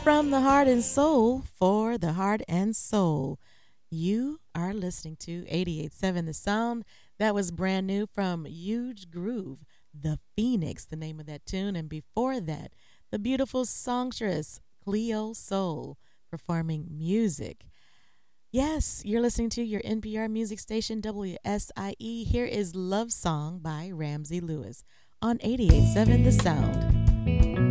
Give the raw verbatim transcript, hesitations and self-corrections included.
From the heart and soul for the heart and soul. You are listening to eighty-eight point seven The Sound. That was brand new from Huge Groove, The Phoenix, the name of that tune. And before that, the beautiful songstress Cleo Soul performing Music. Yes, you're listening to your N P R music station, W S I E. Here is Love Song by Ramsey Lewis on eighty-eight point seven The Sound.